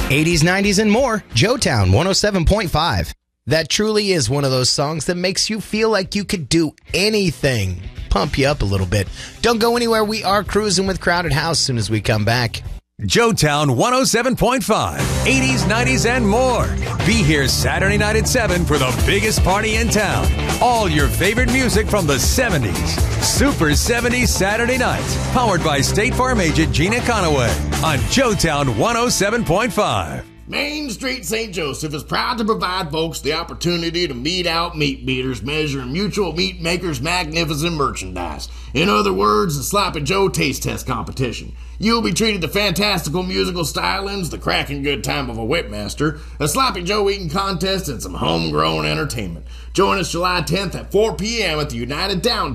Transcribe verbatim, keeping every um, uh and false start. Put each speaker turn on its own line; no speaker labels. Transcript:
eighties, nineties, and more. Joetown one oh seven point five. That truly is one of those songs that makes you feel like you could do anything. Pump you up a little bit. Don't go anywhere. We are cruising with Crowded House as soon as we come back.
Joetown one oh seven point five, eighties, nineties, and more. Be here Saturday night at seven for the biggest party in town. All your favorite music from the seventies. Super seventies Saturday nights. Powered by State Farm agent Gina Conaway on Joetown one oh seven point five.
Main Street Saint Joseph is proud to provide folks the opportunity to meet out meat beaters measuring Mutual Meat Makers' magnificent merchandise. In other words, the Sloppy Joe Taste Test Competition. You'll be treated to fantastical musical stylings, the cracking good time of a whipmaster, a Sloppy Joe eating contest, and some homegrown entertainment. Join us July tenth at four p.m. at the United Downtown